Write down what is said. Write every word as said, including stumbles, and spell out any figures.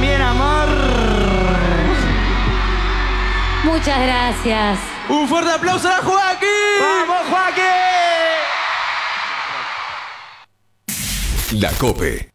también, amor. Muchas gracias. Un fuerte aplauso a Joaquín. ¡Vamos, Joaquín! La COPE.